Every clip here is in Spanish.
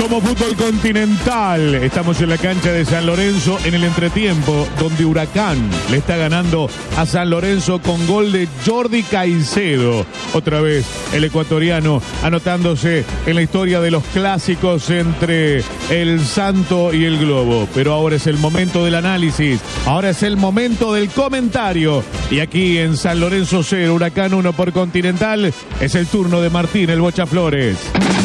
Somos Fútbol Continental. Estamos en la cancha de San Lorenzo en el entretiempo, donde Huracán le está ganando a San Lorenzo con gol de Jordi Caicedo. Otra vez el ecuatoriano anotándose en la historia de los clásicos entre el Santo y el Globo. Pero ahora es el momento del análisis, ahora es el momento del comentario. Y aquí en San Lorenzo 0, Huracán 1 por Continental, es el turno de Martín el Bocha Flores.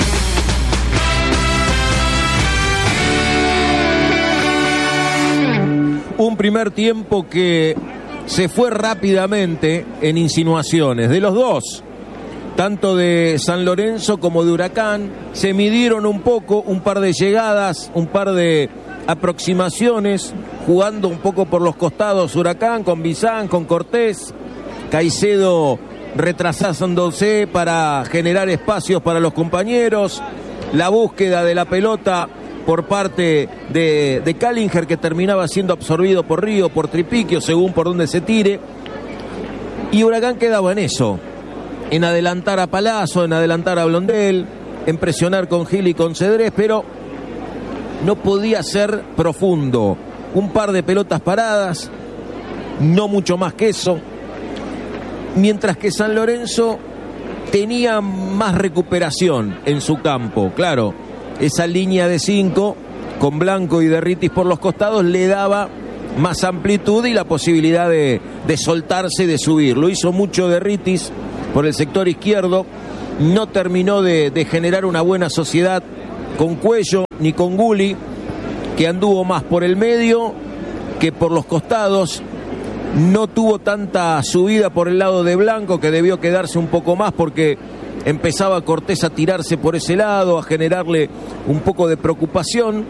Un primer tiempo que se fue rápidamente en insinuaciones de los dos, tanto de San Lorenzo como de Huracán. Se midieron un poco, un par de llegadas, un par de aproximaciones, jugando un poco por los costados Huracán, con Bizán, con Cortés, Caicedo retrasándose para generar espacios para los compañeros, la búsqueda de la pelota por parte de Callinger, que terminaba siendo absorbido por Río, por Tripiquio, según por donde se tire. Y Huracán quedaba en eso, en adelantar a Palazzo, en adelantar a Blondel, en presionar con Gil y con Cedrés, pero no podía ser profundo. Un par de pelotas paradas, no mucho más que eso. Mientras que San Lorenzo tenía más recuperación en su campo, claro. Esa línea de 5 con Blanco y Derritis por los costados le daba más amplitud y la posibilidad de soltarse, de subir. Lo hizo mucho Derritis por el sector izquierdo, no terminó de generar una buena sociedad con Cuello ni con Gulli, que anduvo más por el medio que por los costados. No tuvo tanta subida por el lado de Blanco, que debió quedarse un poco más porque empezaba Cortés a tirarse por ese lado, a generarle un poco de preocupación,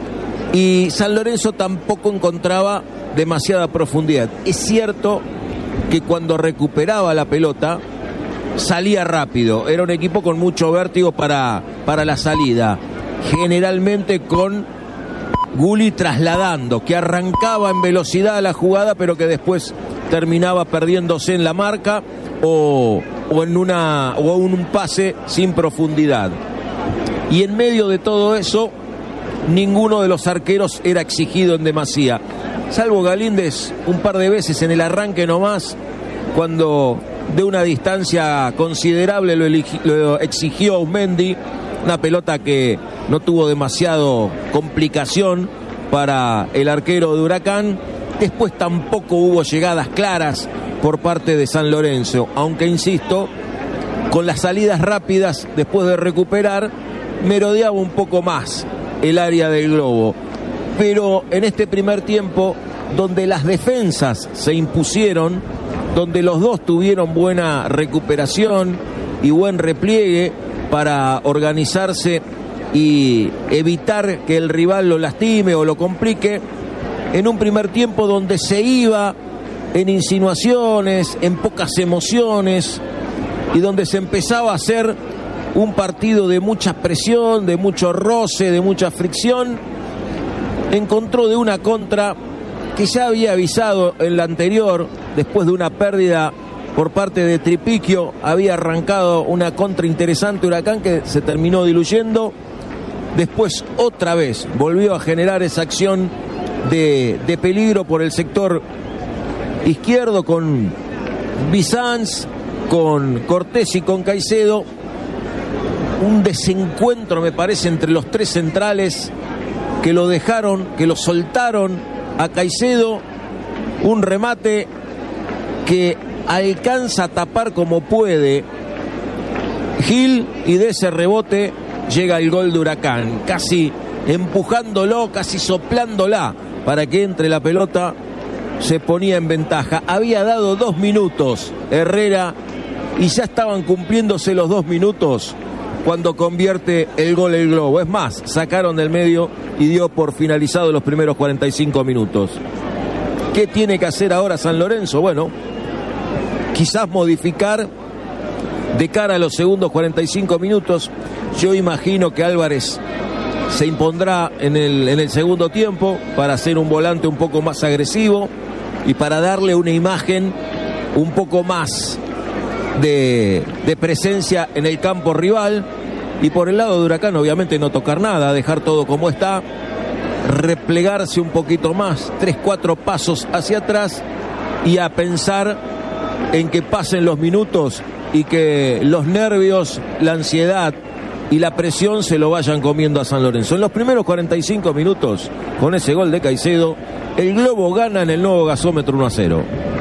y San Lorenzo tampoco encontraba demasiada profundidad. Es cierto que cuando recuperaba la pelota salía rápido, era un equipo con mucho vértigo para la salida, generalmente con Gulli trasladando, que arrancaba en velocidad la jugada, pero que después terminaba perdiéndose en la marca o en un pase sin profundidad. Y en medio de todo eso, ninguno de los arqueros era exigido en demasía, salvo Galíndez un par de veces en el arranque nomás, cuando de una distancia considerable lo exigió Aumendi, una pelota que no tuvo demasiado complicación para el arquero de Huracán. Después tampoco hubo llegadas claras por parte de San Lorenzo, aunque insisto, con las salidas rápidas después de recuperar, merodeaba un poco más el área del Globo. Pero en este primer tiempo, donde las defensas se impusieron, donde los dos tuvieron buena recuperación y buen repliegue para organizarse y evitar que el rival lo lastime o lo complique, en un primer tiempo donde se iba en insinuaciones, en pocas emociones, y donde se empezaba a hacer un partido de mucha presión, de mucho roce, de mucha fricción, encontró de una contra que ya había avisado en la anterior, después de una pérdida por parte de Tripiquio, había arrancado una contra interesante Huracán que se terminó diluyendo. Después otra vez volvió a generar esa acción de peligro por el sector izquierdo con Bizanz, con Cortés y con Caicedo. Un desencuentro, me parece, entre los tres centrales que lo dejaron, que lo soltaron a Caicedo. Un remate que alcanza a tapar como puede Gil, y de ese rebote llega el gol de Huracán, casi empujándolo, casi soplándola para que entre la pelota. Se ponía en ventaja. Había dado 2 minutos Herrera y ya estaban cumpliéndose los 2 minutos cuando convierte el gol el Globo. Es más, sacaron del medio y dio por finalizado los primeros 45 minutos. ¿Qué tiene que hacer ahora San Lorenzo? Bueno, quizás modificar de cara a los segundos 45 minutos. Yo imagino que Álvarez se impondrá en el segundo tiempo para hacer un volante un poco más agresivo y para darle una imagen un poco más de presencia en el campo rival. Y por el lado de Huracán, obviamente no tocar nada, dejar todo como está, replegarse un poquito más, 3-4 pasos hacia atrás y a pensar en que pasen los minutos y que los nervios, la ansiedad y la presión se lo vayan comiendo a San Lorenzo. En los primeros 45 minutos, con ese gol de Caicedo, el Globo gana en el nuevo gasómetro 1-0.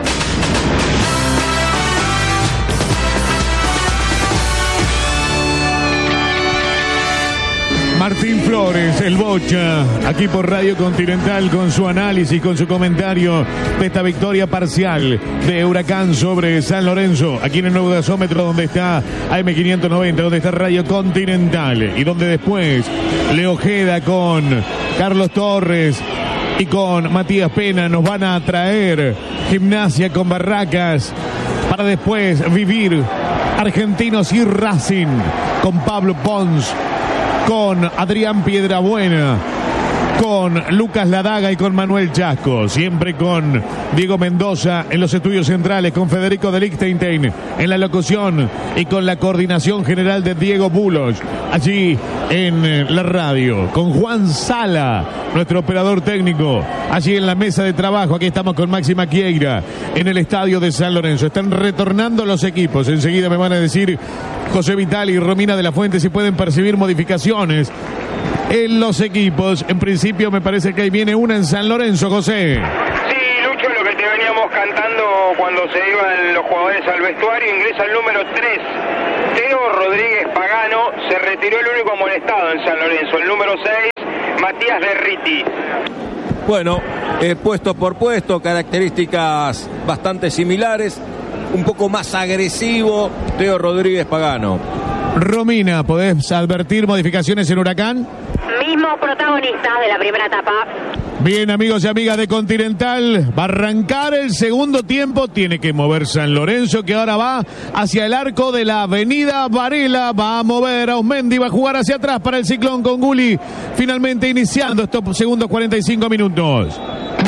Martín Flores, el Bocha, aquí por Radio Continental con su análisis, con su comentario de esta victoria parcial de Huracán sobre San Lorenzo, aquí en el nuevo gasómetro donde está AM590, donde está Radio Continental y donde después Leo Ojeda con Carlos Torres y con Matías Pena nos van a traer Gimnasia con Barracas para después vivir Argentinos y Racing con Pablo Pons, con Adrián Piedrabuena, con Lucas Ladaga y con Manuel Chasco, siempre con Diego Mendoza en los estudios centrales, con Federico de Lichtenstein en la locución y con la coordinación general de Diego Bulos, allí en la radio, con Juan Sala, nuestro operador técnico, allí en la mesa de trabajo. Aquí estamos con Máxima Quieira en el estadio de San Lorenzo. Están retornando los equipos, enseguida me van a decir José Vitali y Romina de la Fuente si pueden percibir modificaciones en los equipos. En principio me parece que ahí viene una en San Lorenzo, José. Sí, Lucho, lo que te veníamos cantando cuando se iban los jugadores al vestuario. Ingresa el número 3, Teo Rodríguez Pagano. Se retiró el único amonestado en San Lorenzo. El número 6, Matías Derriti. Bueno, puesto por puesto, características bastante similares. Un poco más agresivo Teo Rodríguez Pagano. Romina, ¿podés advertir modificaciones en Huracán? Mismos protagonistas de la primera etapa. Bien, amigos y amigas de Continental, va a arrancar el segundo tiempo, tiene que mover San Lorenzo, que ahora va hacia el arco de la avenida Varela, va a mover a Ausmendi, va a jugar hacia atrás para el Ciclón con Gulli, finalmente iniciando estos segundos 45 minutos.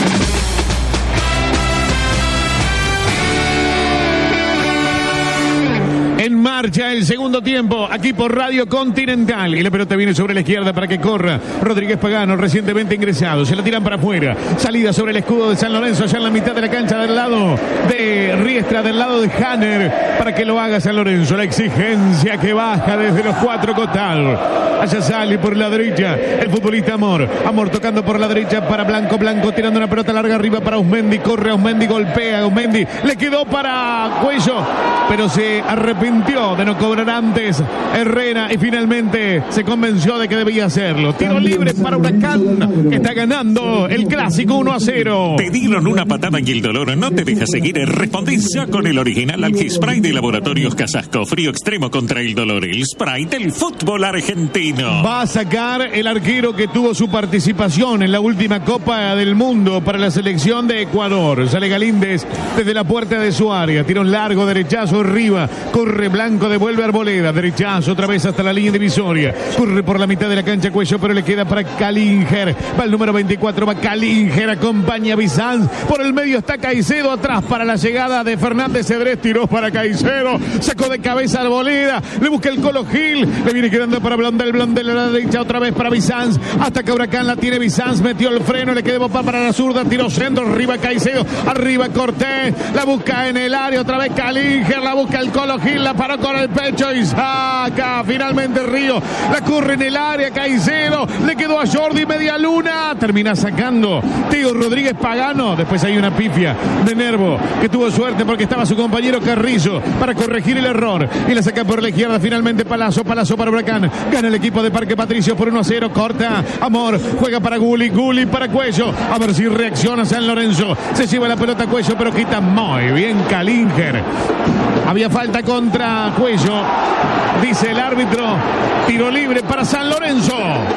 En marcha el segundo tiempo, aquí por Radio Continental. Y la pelota viene sobre la izquierda para que corra Rodríguez Pagano, recientemente ingresado. Se la tiran para afuera. Salida sobre el escudo de San Lorenzo, allá en la mitad de la cancha del lado de Riestra, del lado de Hanner, para que lo haga San Lorenzo. La exigencia que baja desde los 4 costados. Allá sale por la derecha el futbolista Amor. Amor tocando por la derecha para Blanco. Blanco tirando una pelota larga arriba para Ausmendi. Corre Ausmendi, golpea Ausmendi. Le quedó para Cuello, pero se arrepintió de no cobrar antes Herrera y finalmente se convenció de que debía hacerlo. Tiro libre para Huracán, que está ganando el clásico 1-0. Te dieron una patada y el dolor no te deja seguir. Respondés ya con el original Algispray de Laboratorios Casasco. Frío extremo contra el dolor. El spray del fútbol argentino. Va a sacar el arquero que tuvo su participación en la última Copa del Mundo para la selección de Ecuador. Sale Galíndez desde la puerta de su área. Tiro largo, derechazo arriba. Corre Blanco, devuelve Arboleda. Derechazo otra vez hasta la línea divisoria. Corre por la mitad de la cancha Cuello, pero le queda para Calinger. Va el número 24, va Calinger, acompaña a Bizanz. Por el medio está Caicedo, atrás para la llegada de Fernández Cedrés. Tiró para Caicedo. Sacó de cabeza Arboleda. Le busca el Colo Gil. Le viene quedando para Blondel. Blondel a la derecha otra vez para Bizanz. Hasta que Huracán la tiene Bizanz. Metió el freno. Le quedó para la zurda. Tiró centro. Arriba Caicedo. Arriba Cortés. La busca en el área. Otra vez Calinger. La busca el Colo Gil. La paró con el pecho y saca finalmente Río. La corre en el área Caicedo. Le quedó a Jordi media luna. Termina sacando Teo Rodríguez Pagano. Después hay una pifia de Nervo que tuvo suerte porque estaba su compañero Carrillo para corregir el error. Y la saca por la izquierda finalmente Palazzo. Palazzo para Huracán. Gana el equipo de Parque Patricio por 1-0. Corta Amor. Juega para Gulli. Gulli para Cuello. A ver si reacciona San Lorenzo. Se lleva la pelota a Cuello pero quita muy bien Calinger. Había falta contra Cuello, dice el árbitro. Tiro libre para San Lorenzo.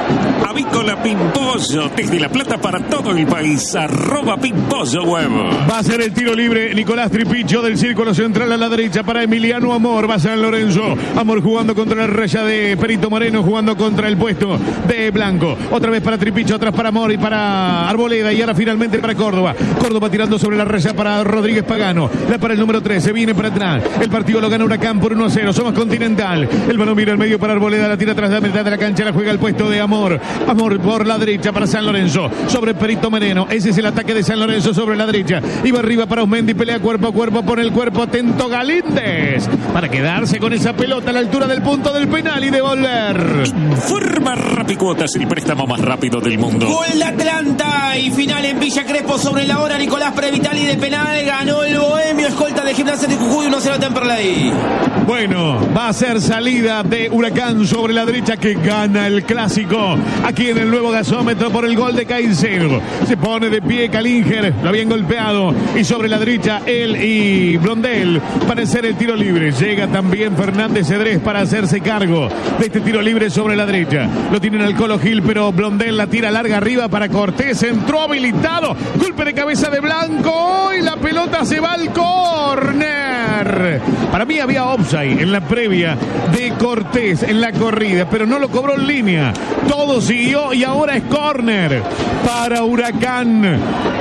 Avícola Pimpollo, desde La Plata para todo el país, @Pimpollo Web. Va a ser el tiro libre Nicolás Tripicho del círculo central a la derecha para Emiliano Amor. Va San Lorenzo. Amor jugando contra la raya de Perito Moreno, jugando contra el puesto de Blanco. Otra vez para Tripicho, atrás para Amor y para Arboleda. Y ahora finalmente para Córdoba. Córdoba tirando sobre la raya para Rodríguez Pagano. La para el número 13. Viene para atrás. El partido lo gana Huracán por 1-0. Somos Continental. El balón mira al medio para Arboleda. La tira atrás de la mitad de la cancha. La juega el puesto de Amor. Amor por la derecha para San Lorenzo. Sobre Perito Moreno. Ese es el ataque de San Lorenzo sobre la derecha. Iba arriba para Osmendi. Pelea cuerpo a cuerpo. Pone el cuerpo atento Galíndez. Para quedarse con esa pelota a la altura del punto del penal y devolver. Informa Rapicuotas, el préstamo más rápido del mundo. Gol de Atlanta y final en Villa Crespo sobre la hora. Nicolás Previtali de penal. Ganó el Bohemio, escolta de Gimnasia de Jujuy, 1-0 Temperley. Bueno, va a ser salida de Huracán sobre la derecha que gana el clásico. Aquí en el nuevo gasómetro por el gol de Caicedo. Se pone de pie Calinger, lo habían golpeado. Y sobre la derecha él y Blondel para hacer el tiro libre. Llega también Fernández Cedrés para hacerse cargo de este tiro libre sobre la derecha. Lo tienen al Colo Gil, pero Blondel la tira larga arriba para Cortés. Entró habilitado. Golpe de cabeza de Blanco. Y la pelota se va al córner. Para mí había offside en la previa de Cortés en la corrida, pero no lo cobró en línea. Todo siguió y ahora es córner para Huracán.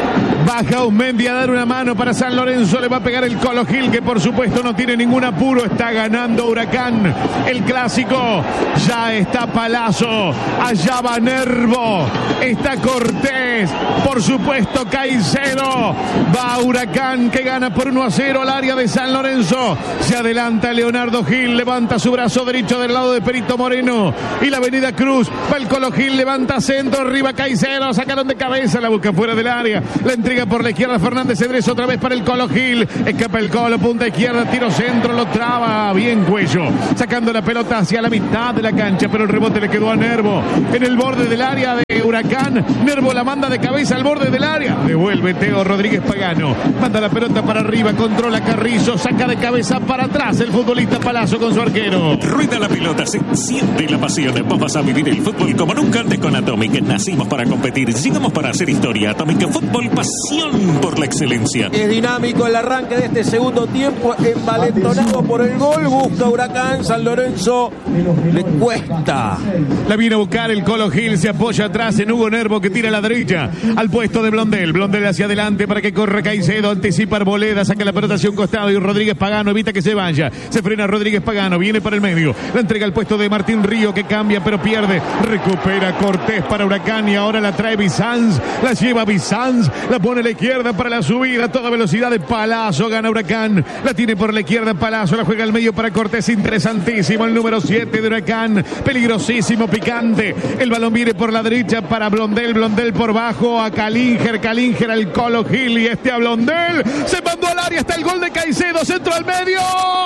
Baja Osmendi a dar una mano para San Lorenzo. Le va a pegar el Colo Gil, que por supuesto no tiene ningún apuro. Está ganando Huracán el clásico. Ya está Palazzo. Allá va Nervo. Está Cortés. Por supuesto Caicedo. Va Huracán que gana por 1-0 al área de San Lorenzo. Se adelanta Leonardo Gil. Levanta su brazo derecho del lado de Perito Moreno. Y la avenida Cruz. Va el Colo Gil. Levanta centro. Arriba Caicedo. Sacaron de cabeza. La busca fuera del área. La entrega por la izquierda Fernández Cedrés, otra vez para el Colo Gil. Escapa el Colo, punta izquierda, tiro centro, lo traba bien Cuello. Sacando la pelota hacia la mitad de la cancha, pero el rebote le quedó a Nervo. En el borde del área de Huracán. Nervo la manda de cabeza al borde del área. Devuelve Teo Rodríguez Pagano. Manda la pelota para arriba, controla Carrizo, saca de cabeza para atrás el futbolista Palazzo con su arquero. Rueda la pelota, se siente la pasión. Vos vas a vivir el fútbol como nunca antes con Atomic. Nacimos para competir, llegamos para hacer historia. Atomic Fútbol, pasión por la excelencia. Es dinámico el arranque de este segundo tiempo, envalentonado por el gol. Busca Huracán, San Lorenzo le cuesta. La viene a buscar el Colo Gil, se apoya atrás en Hugo Nervo que tira a la derecha al puesto de Blondel. Blondel hacia adelante para que corra Caicedo, anticipa Arboleda, saca la pelota hacia un costado y Rodríguez Pagano evita que se vaya. Se frena Rodríguez Pagano, viene para el medio. La entrega al puesto de Martín Río que cambia pero pierde. Recupera Cortés para Huracán y ahora la trae Bizanz. La lleva Bizanz, la pone a la izquierda para la subida, a toda velocidad de Palazzo. Gana Huracán, la tiene por la izquierda Palazzo, la juega al medio para Cortés. Interesantísimo el número 7 de Huracán, peligrosísimo, picante. El balón viene por la derecha para Blondel, Blondel por bajo a Calinger, Calinger al Colo Gil y a Blondel. Se mandó al área, está el gol de Caicedo, centro al medio.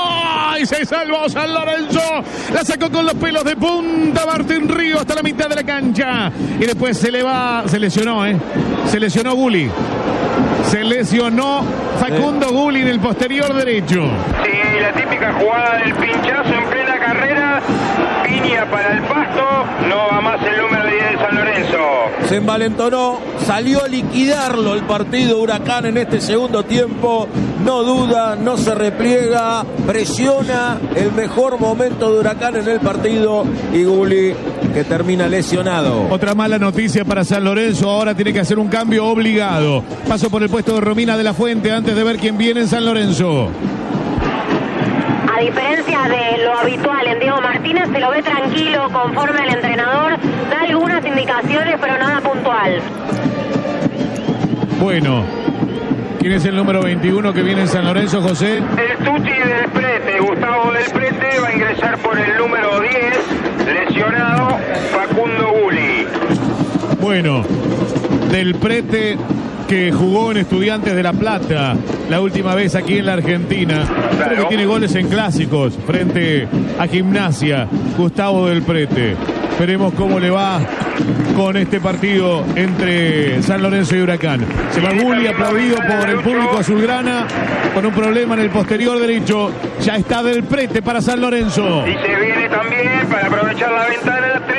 Y se salvó San Lorenzo. La sacó con los pelos de punta Martín Río hasta la mitad de la cancha. Y después se lesionó, se lesionó Gulli. Se lesionó Facundo Gulli en el posterior derecho. Sí, la típica jugada del pinchazo en plena carrera. Piña para el pasto. No va más el número 10 de San Lorenzo. Se envalentonó, salió a liquidarlo el partido Huracán en este segundo tiempo. No duda, no se repliega, presiona el mejor momento de Huracán en el partido y Gulli que termina lesionado. Otra mala noticia para San Lorenzo, ahora tiene que hacer un cambio obligado. Paso por el puesto de Romina de la Fuente antes de ver quién viene en San Lorenzo. A diferencia de lo habitual en Diego Martínez, se lo ve tranquilo, conforme al entrenador, da algunas indicaciones pero nada puntual. Bueno, ¿quién es el número 21 que viene en San Lorenzo, José? El Tuti del Prete, Gustavo del Prete, va a ingresar por el número 10, lesionado Facundo Gulli. Bueno, del Prete que jugó en Estudiantes de La Plata la última vez aquí en la Argentina. Claro. Creo que tiene goles en clásicos frente a Gimnasia, Gustavo del Prete. Veremos cómo le va con este partido entre San Lorenzo y Huracán. Se va Gulli, aplaudido por el público azulgrana, con un problema en el posterior derecho. Ya está del Prete para San Lorenzo. Y se viene también, para aprovechar la ventana, 3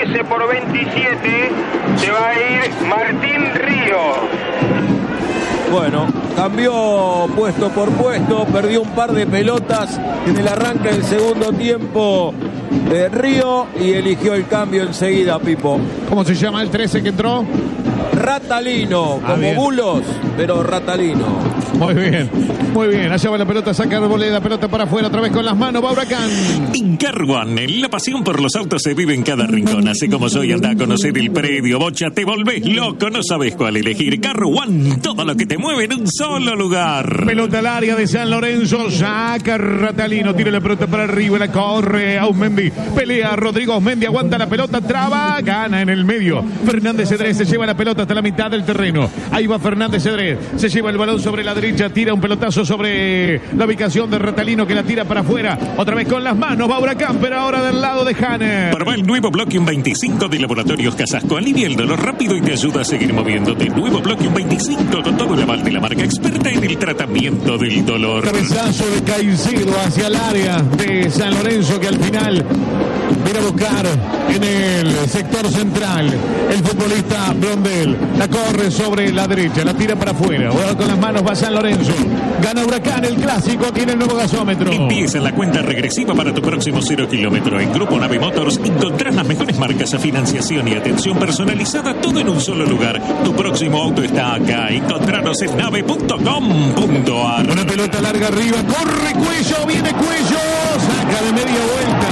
13 por 27 se va a ir Martín Río. Bueno, cambió puesto por puesto, perdió un par de pelotas en el arranque del segundo tiempo de Río y eligió el cambio enseguida, Pipo. ¿Cómo se llama el 13 que entró? Ratalino, como bien. Bulos, pero Ratalino. Muy bien, muy bien. Allá va la pelota, saca Arboleda, pelota para afuera, otra vez con las manos, va Huracán. En Car One, la pasión por los autos se vive en cada rincón. Así como soy, anda a conocer el predio. Bocha, te volvés loco, no sabes cuál elegir. Car One, todo lo que te mueve en un solo lugar. Pelota al área de San Lorenzo, saca Ratalino, tira la pelota para arriba, la corre Ausmendi, pelea Rodrigo Ausmendi, aguanta la pelota, traba, gana en el medio. Fernández Cedrés se lleva la pelota hasta la mitad del terreno. Ahí va Fernández Cedrés, se lleva el balón sobre la derecha, tira un pelotazo sobre la ubicación de Ratalino que la tira para afuera. Otra vez con las manos, va Huracán, pero ahora del lado de Hanner. Prueba el nuevo Bloquium 25 de Laboratorios Casasco. Alivia el dolor rápido y te ayuda a seguir moviéndote. Nuevo Bloquium 25 con todo el aval de la marca experta en el tratamiento del dolor. Cabezazo de Caicedo hacia el área de San Lorenzo que al final viene a buscar en el sector central el futbolista Blondel. La corre sobre la derecha, la tira para afuera. Ahora con las manos va San Lorenzo. Gana Huracán el clásico aquí en el nuevo gasómetro. Empieza la cuenta regresiva para tu próximo 0 kilómetro. En Grupo Nave Motors encontrás las mejores marcas a financiación y atención personalizada, todo en un solo lugar. Tu próximo auto está acá. Encontranos en nave.com.ar. Una pelota larga arriba, corre Cuello, viene Cuello, saca de media vuelta.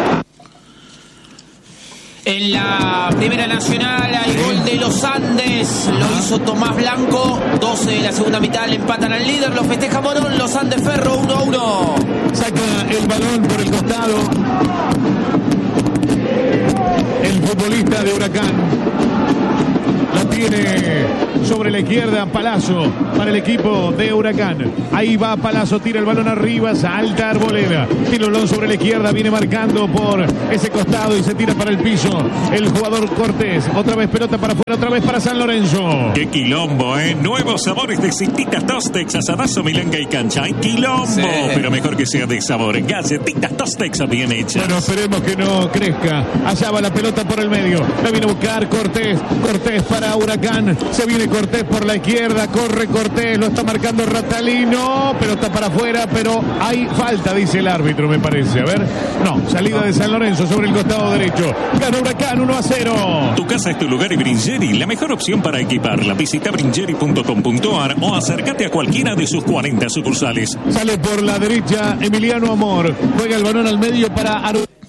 En la Primera Nacional hay gol de los Andes, lo hizo Tomás Blanco. 12 de la segunda mitad, le empatan al líder, lo festeja Morón. Los Andes Ferro 1-1. Saca el balón por el costado el futbolista de Huracán. La tiene sobre la izquierda Palazzo para el equipo de Huracán. Ahí va Palazzo, tira el balón arriba, salta Arboleda, tira el balón sobre la izquierda, viene marcando por ese costado y se tira para el piso el jugador Cortés. Otra vez pelota para afuera, otra vez para San Lorenzo. ¡Qué quilombo, eh! Nuevos sabores de Cititas Tostex, asadazo, milanga y cancha. ¡Ay, quilombo! Sí. Pero mejor que sea de sabor. Galletitas Tostex bien hechas. Bueno, esperemos que no crezca. Allá va la pelota por el medio. La viene a buscar Cortés. Cortés para Huracán. Se viene Cortés por la izquierda. Corre Cortés. Lo está marcando Ratalino. Pelota para afuera, pero hay falta, dice el árbitro, me parece. A ver. No, salida de San Lorenzo sobre el costado derecho. Gana Huracán 1-0. Tu casa es tu lugar y Bringeri, la mejor opción para equiparla. Visita bringeri.com.ar o acércate a cualquiera de sus 40 sucursales. Sale por la derecha Emiliano Amor. Juega el balón al medio para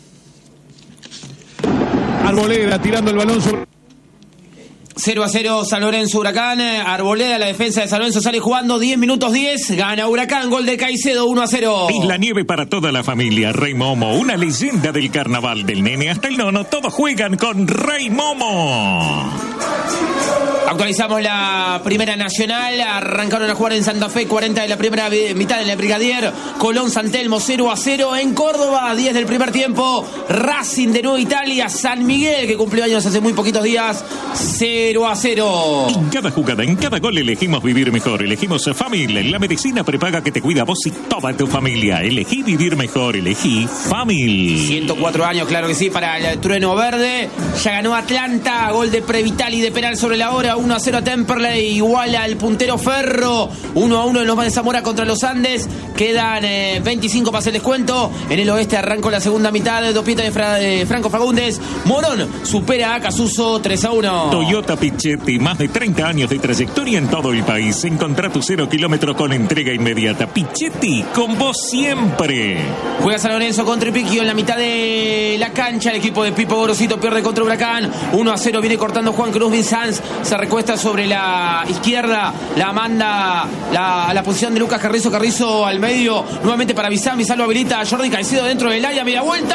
Arboleda, tirando el balón sobre... 0-0 San Lorenzo Huracán. Arboleda, la defensa de San Lorenzo sale jugando 10 minutos 10. Gana Huracán, gol de Caicedo 1-0. Isla Nieve para toda la familia. Rey Momo, una leyenda del carnaval, del nene hasta el nono. Todos juegan con Rey Momo. Actualizamos la Primera Nacional. Arrancaron a jugar en Santa Fe, 40 de la primera mitad en el Brigadier. Colón San Telmo 0-0 en Córdoba, 10 del primer tiempo. Racing de Nueva Italia, San Miguel, que cumplió años hace muy poquitos días, 0-0. En cada jugada, en cada gol elegimos vivir mejor. Elegimos Famil, la medicina prepaga que te cuida a vos y toda tu familia. Elegí vivir mejor, elegí Famil. 104 años, claro que sí, para el Trueno Verde. Ya ganó Atlanta, gol de Previtali de penal sobre la hora. 1-0 a Temperley, igual al puntero Ferro. 1-1 en Loma de Zamora contra los Andes. Quedan 25 para hacer descuento. En el oeste arrancó la segunda mitad. Dopieta de Franco Fagundes. Morón supera a Casuso 3-1. Toyota Pichetti, más de 30 años de trayectoria en todo el país. Encontrá tu 0 kilómetro con entrega inmediata. Pichetti, con vos siempre. Juega San Lorenzo contra Tripiquio en la mitad de la cancha. El equipo de Pipo Gorosito pierde contra Huracán. 1-0 viene cortando Juan Cruz Vinsanz. Se recuesta sobre la izquierda. La manda a la posición de Lucas Carrizo. Carrizo al medio. Nuevamente para Bizán. Bizán lo habilita a Jordi Caicedo dentro del área. Media vuelta.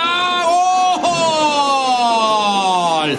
¡Gol!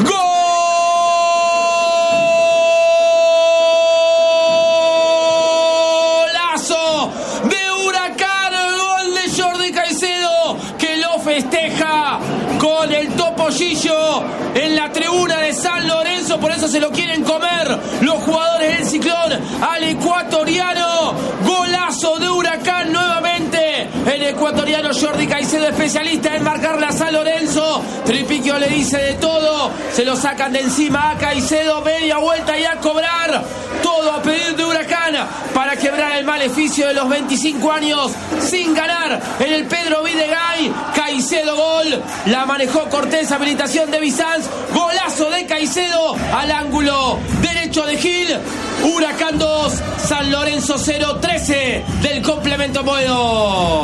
¡Golazo de Huracán! Gol de Jordi Caicedo, que lo festeja con el topollillo en la tribuna de San Lorenzo. Por eso se lo quieren comer los jugadores del Ciclón al ecuatoriano. Golazo de Huracán nuevamente en Ecuador. ecuatoriano Jordi Caicedo, especialista en marcarla a San Lorenzo. Tripiquio le dice de todo, se lo sacan de encima a Caicedo, media vuelta y a cobrar. Todo a pedir de Huracán para quebrar el maleficio de los 25 años sin ganar en el Pedro Videgain. Caicedo, gol, la manejó Cortés, habilitación de Bizanz, golazo de Caicedo al ángulo derecho de Gil. Huracán 2, San Lorenzo 0, 13 del complemento Boedo.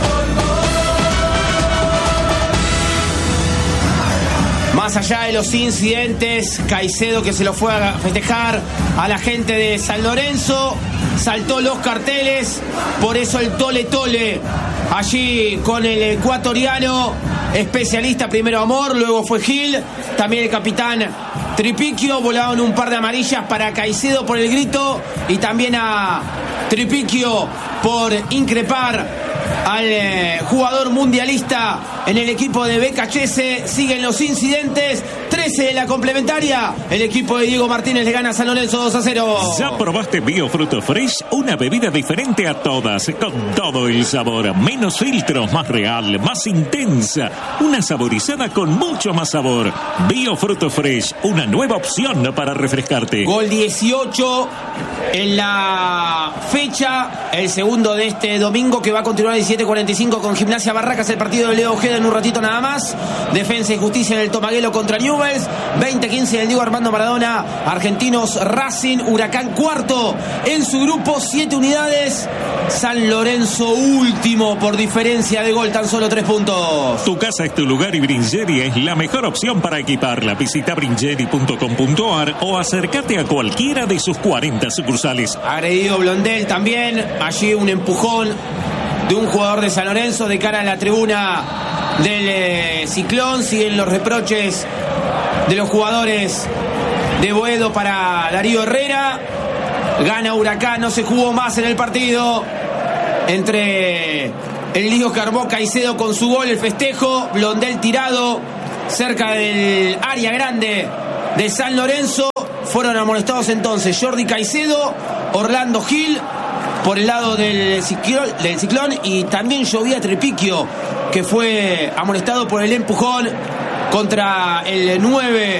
Más allá de los incidentes, Caicedo, que se lo fue a festejar a la gente de San Lorenzo, saltó los carteles, por eso el tole tole allí con el ecuatoriano, especialista, primero Amor, luego fue Gil, también el capitán Tripiquio. Volaron un par de amarillas para Caicedo por el grito y también a Tripiquio por increpar al jugador mundialista en el equipo de BKHS. Siguen los incidentes, 13 de la complementaria. El equipo de Diego Martínez le gana a San Lorenzo 2-0. ¿Ya probaste Biofruto Fresh? Una bebida diferente a todas, con todo el sabor, menos filtros, más real, más intensa, una saborizada con mucho más sabor. Biofruto Fresh, una nueva opción para refrescarte. Gol 18 en la fecha, el segundo de este domingo, que va a continuar a 17:45 con Gimnasia Barracas, el partido de Leo Ojeda en un ratito nada más. Defensa y Justicia en el Tomaguelo contra Newell's. 20:15 del Diego Armando Maradona. Argentinos Racing. Huracán cuarto en su grupo, 7 unidades. San Lorenzo último por diferencia de gol, tan solo 3 puntos. Tu casa es tu lugar y Bringeria es la mejor opción para equiparla. Visita bringeri.com.ar o acércate a cualquiera de sus 40 sucursales. Agredido Blondel también. Allí un empujón de un jugador de San Lorenzo de cara a la tribuna del Ciclón. Siguen los reproches de los jugadores de Boedo para Darío Herrera. Gana Huracán, no se jugó más en el partido. Entre el lío que armó Caicedo con su gol, el festejo, Blondel tirado cerca del área grande de San Lorenzo. Fueron amonestados entonces Jordi Caicedo, Orlando Gil por el lado del Ciclón, y también llovía Tripiquio, que fue amonestado por el empujón contra el 9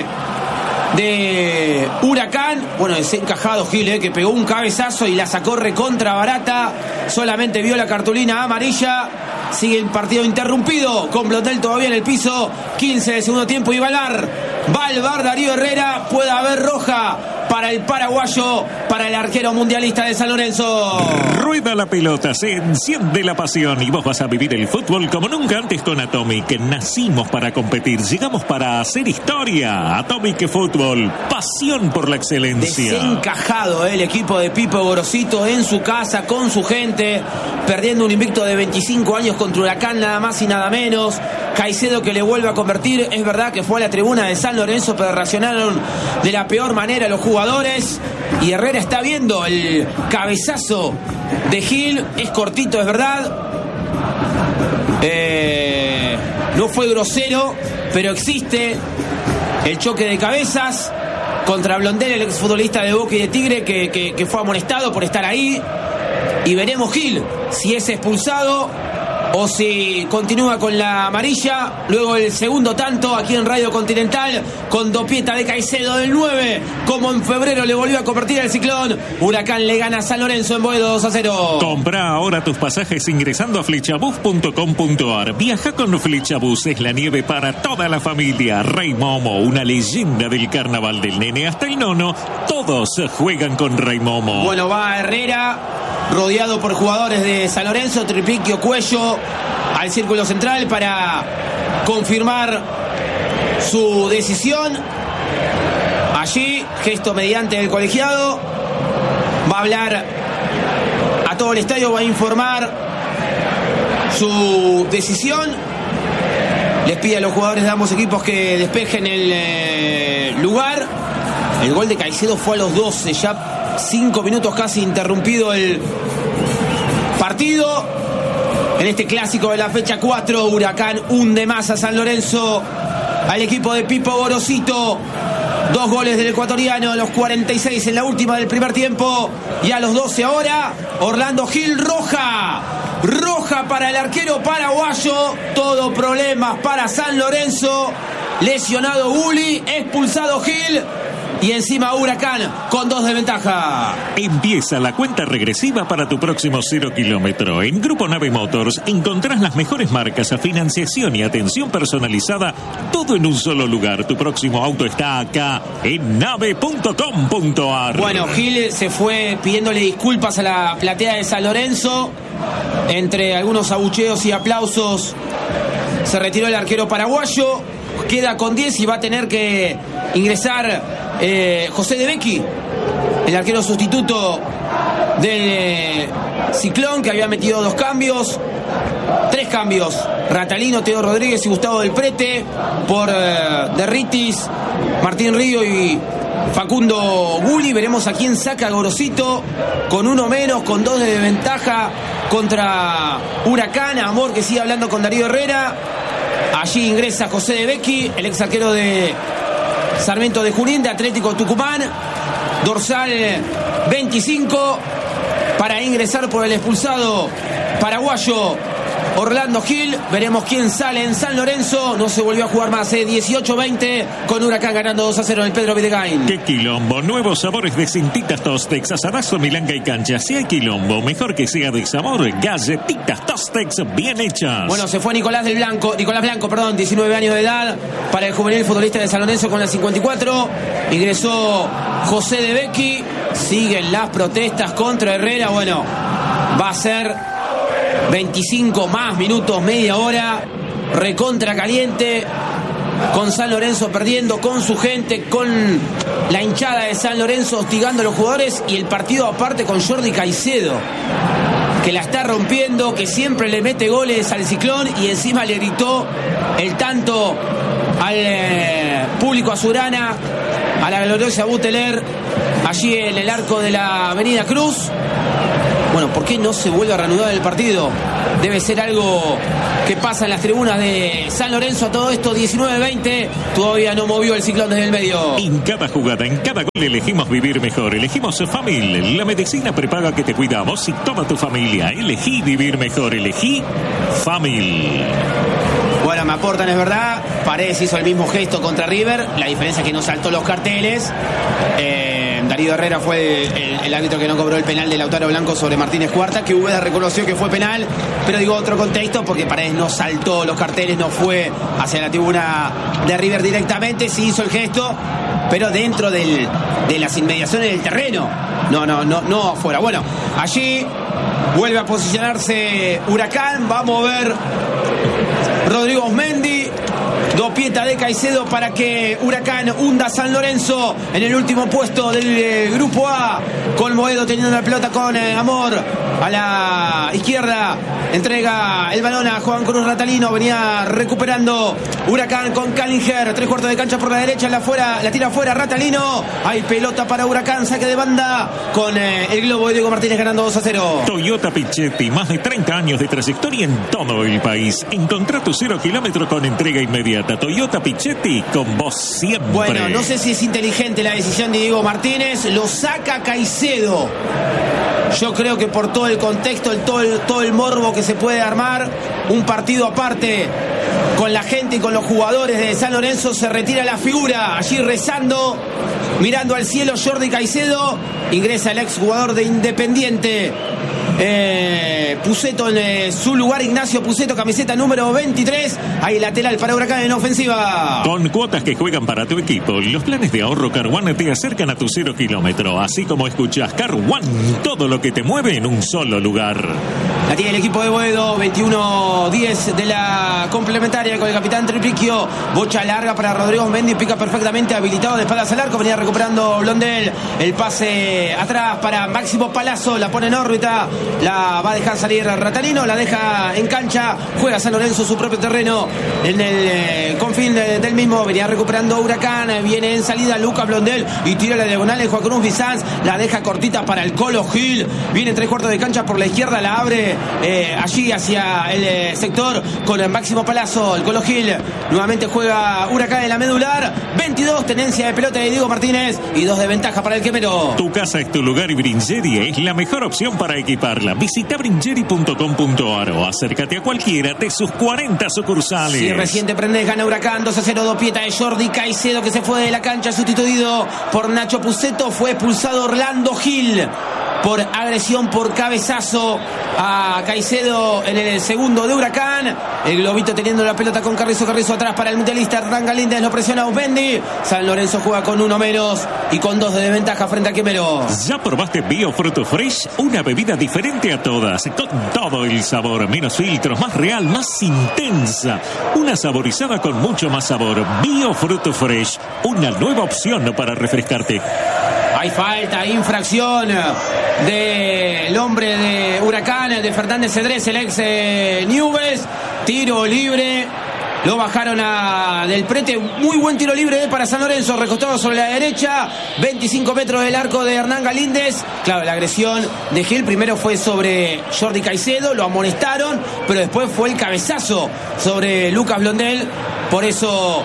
de Huracán. Bueno, desencajado Gil, que pegó un cabezazo y la sacó recontra barata. Solamente vio la cartulina amarilla. Sigue el partido interrumpido con Blondel todavía en el piso. 15 de segundo tiempo y va al bar Darío Herrera. Puede haber roja para el paraguayo, para el arquero mundialista de San Lorenzo. Rueda la pelota, se enciende la pasión y vos vas a vivir el fútbol como nunca antes con Atomic. Nacimos para competir, llegamos para hacer historia. Atomic Fútbol, pasión por la excelencia. Desencajado el equipo de Pipo Gorosito en su casa, con su gente, perdiendo un invicto de 25 años contra Huracán, nada más y nada menos. Caicedo, que le vuelve a convertir. Es verdad que fue a la tribuna de San Lorenzo, pero reaccionaron de la peor manera los jugadores. Y Herrera está viendo el cabezazo de Gil. Es cortito, es verdad. No fue grosero, pero existe el choque de cabezas contra Blondel, el exfutbolista de Boca y de Tigre, que fue amonestado por estar ahí. Y veremos Gil si es expulsado o si continúa con la amarilla. Luego el segundo tanto aquí en Radio Continental, con dopieta de Caicedo del 9, como en febrero le volvió a convertir el Ciclón. Huracán le gana a San Lorenzo en Boedo 2-0. Compra ahora tus pasajes ingresando a flechabus.com.ar. Viaja con Flechabus, es la nieve para toda la familia. Rey Momo, una leyenda del carnaval, del nene hasta el nono. Todos juegan con Rey Momo. Bueno, va Herrera, rodeado por jugadores de San Lorenzo. Tripiquio, Cuello al círculo central para confirmar su decisión. Allí, gesto mediante el colegiado. Va a hablar a todo el estadio, va a informar su decisión. Les pide a los jugadores de ambos equipos que despejen el lugar. El gol de Caicedo fue a los 12, ya 5 minutos casi interrumpido el partido. En este clásico de la fecha 4, Huracán hunde más a San Lorenzo, al equipo de Pipo Gorosito. 2 goles del ecuatoriano a los 46 en la última del primer tiempo. Y a los 12 ahora, Orlando Gil, roja roja para el arquero paraguayo. Todo problemas para San Lorenzo. Lesionado Gulli, expulsado Gil. Y encima Huracán con 2 de ventaja. Empieza la cuenta regresiva para tu próximo 0 kilómetro. En Grupo Nave Motors encontrás las mejores marcas a financiación y atención personalizada, todo en un solo lugar. Tu próximo auto está acá en nave.com.ar. Bueno, Gil se fue pidiéndole disculpas a la platea de San Lorenzo. Entre algunos abucheos y aplausos se retiró el arquero paraguayo. Queda con 10 y va a tener que ingresar José De Becchi, el arquero sustituto del Ciclón, que había metido 2 cambios. 3 cambios: Ratalino, Teo Rodríguez y Gustavo Del Prete. Por Derritis, Martín Río y Facundo Gulli. Veremos a quién saca Gorosito, con 1 menos, con 2 de ventaja contra Huracán. Amor, que sigue hablando con Darío Herrera. Allí ingresa José De Becchi, el ex arquero de Sarmiento de Junín, de Atlético Tucumán. Dorsal 25 para ingresar por el expulsado paraguayo Orlando Gil. Veremos quién sale en San Lorenzo. No se volvió a jugar más, 18-20, con Huracán ganando 2-0 en el Pedro Videgain. ¡Qué quilombo! Nuevos sabores de Cintitas Tostex, asadazo, milanga y cancha. Si hay quilombo, mejor que sea de sabor. Galletitas Tostex bien hechas. Bueno, se fue Nicolás Blanco, 19 años de edad, para el juvenil futbolista de San Lorenzo con la 54. Ingresó José De Becchi. Siguen las protestas contra Herrera. Bueno, va a ser 25 más minutos, media hora, recontra caliente, con San Lorenzo perdiendo, con su gente, con la hinchada de San Lorenzo hostigando a los jugadores, y el partido aparte con Jordi Caicedo, que la está rompiendo, que siempre le mete goles al Ciclón, y encima le gritó el tanto al público azurana, a la gloriosa Buteler, allí en el arco de la Avenida Cruz. Bueno, ¿por qué no se vuelve a reanudar el partido? Debe ser algo que pasa en las tribunas de San Lorenzo. A todo esto, 19-20, todavía no movió el Ciclón desde el medio. En cada jugada, en cada gol elegimos vivir mejor. Elegimos Famil, la medicina prepaga que te cuidamos y toda tu familia. Elegí vivir mejor, elegí Famil. Bueno, me aportan, es verdad. Paredes hizo el mismo gesto contra River. La diferencia es que no saltó los carteles. Darío Herrera fue el árbitro que no cobró el penal de Lautaro Blanco sobre Martínez Cuarta, que Úbeda reconoció que fue penal, pero digo otro contexto, porque Paredes no saltó los carteles, no fue hacia la tribuna de River directamente, sí hizo el gesto, pero dentro de las inmediaciones del terreno, no afuera. Bueno, allí vuelve a posicionarse Huracán, va a mover Rodrigo Osmendi. Dopieta de Caicedo para que Huracán hunda a San Lorenzo en el último puesto del Grupo A. Colmoedo teniendo la pelota con Amor a la izquierda. Entrega el balón a Juan Cruz Ratalino. Venía recuperando Huracán con Callinger. 3/4 de cancha por la derecha. La tira afuera Ratalino. Hay pelota para Huracán. Saque de banda con el globo de Diego Martínez ganando 2-0. Toyota Pichetti. Más de 30 años de trayectoria en todo el país. Encontrá tu 0 kilómetro con entrega inmediata. Toyota Pichetti, con vos siempre. Bueno, no sé si es inteligente la decisión de Diego Martínez. Lo saca Caicedo. Yo creo que por todo el contexto, todo el morbo que se puede armar, un partido aparte con la gente y con los jugadores de San Lorenzo, se retira la figura. Allí rezando, mirando al cielo, Jordi Caicedo. Ingresa el exjugador de Independiente, Puceto en su lugar, Ignacio Puceto, camiseta número 23. Ahí lateral para Huracán en ofensiva. Con cuotas que juegan para tu equipo, los planes de ahorro Car One te acercan a tu 0 kilómetro. Así como escuchas Car One, todo lo que te mueve en un solo lugar. La tiene el equipo de Boedo, 21-10 de la complementaria con el capitán Tripliquio. Bocha larga para Rodrigo Mendy, pica perfectamente, habilitado de espaldas al arco. Venía recuperando Blondel. El pase atrás para Máximo Palazzo, la pone en órbita. La va a dejar salir Ratalino, la deja en cancha. Juega San Lorenzo su propio terreno en el confín del mismo. Venía recuperando Huracán, viene en salida Lucas Blondel y tira la diagonal de Juan Cruz Bizanz. La deja cortita para el Colo Gil. Viene 3/4 de cancha por la izquierda, la abre allí hacia el sector con el Máximo Palazzo. El Colo Gil Nuevamente juega Huracán en la medular. 22, tenencia de pelota de Diego Martínez y 2 de ventaja para el quemero. Tu casa es tu lugar y Bringerie es la mejor opción para equiparla. Visita bringerie.com.ar o acércate a cualquiera de sus 40 sucursales. Si reciente Prendés gana Huracán 2-0, dopieta de Jordi Caicedo que se fue de la cancha sustituido por Nacho Puceto. Fue expulsado Orlando Gil por agresión por cabezazo a Caicedo en el segundo de Huracán. El globito teniendo la pelota con Carrizo atrás para el mundialista. Hernán Galíndez lo presiona a Usmendi. San Lorenzo juega con 1 menos y con 2 de desventaja frente a Quemero. ¿Ya probaste Bio Fruto Fresh? Una bebida diferente a todas, con todo el sabor, menos filtros, más real, más intensa. Una saborizada con mucho más sabor. Bio Fruto Fresh, una nueva opción para refrescarte. Hay falta, infracción del hombre de Huracán, de Fernández Cedrés, el ex Newell's. Tiro libre. Lo bajaron del Prete. Muy buen tiro libre para San Lorenzo. Recostado sobre la derecha. 25 metros del arco de Hernán Galíndez. Claro, la agresión de Gil primero fue sobre Jordi Caicedo. Lo amonestaron. Pero después fue el cabezazo sobre Lucas Blondel. Por eso